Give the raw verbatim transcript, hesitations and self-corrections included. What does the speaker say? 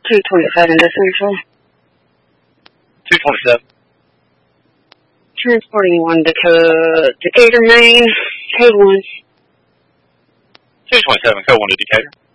two twenty-seven to Central. two twenty-seven. Transporting one to Decatur, Maine. Code one. two twenty-seven, code one to Decatur.